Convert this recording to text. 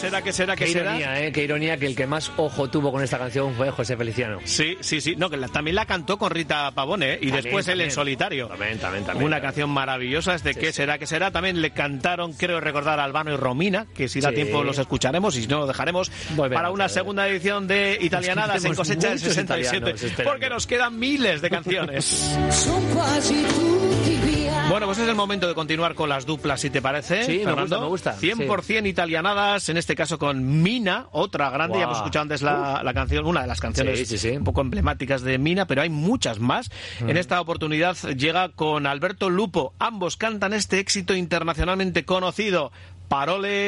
será? ¿Qué será? Qué ironía que el que más ojo tuvo con esta canción fue José Feliciano. Sí. No, que también la cantó con Rita Pavone, y después él en solitario. También. Una canción maravillosa, es de ¿qué será? También le cantaron, creo recordar, Albano y Romina, que si da tiempo los escucharemos, y si no lo dejaremos para una segunda edición de Italianadas en cosecha del 67. Porque nos quedan miles de canciones. Bueno, pues es el momento de continuar con las duplas, si te parece. Sí, Fernando. me gusta. 100% italianadas, en este caso con Mina, otra grande. Ya hemos escuchado antes la canción, una de las canciones un poco emblemáticas de Mina, pero hay muchas más. En esta oportunidad llega con Alberto Lupo. Ambos cantan este éxito internacionalmente conocido, Parole